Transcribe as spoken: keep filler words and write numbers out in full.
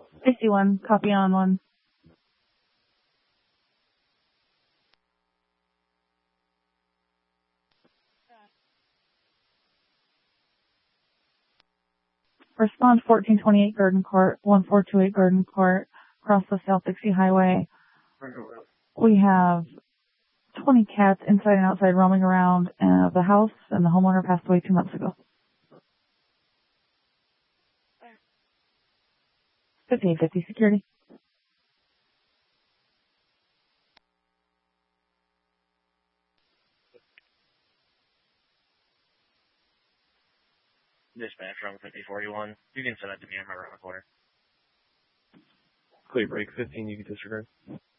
fifty-one, copy on one. Respond fourteen twenty-eight Garden Court, one four two eight Garden Court, across the South Dixie Highway. We have twenty cats inside and outside roaming around uh, the house, and the homeowner passed away two months ago. fifty-eight fifty security. Dispatch from fifty forty-one. You can send that to me. I'm right around the corner. Clear break fifteen, you can disregard.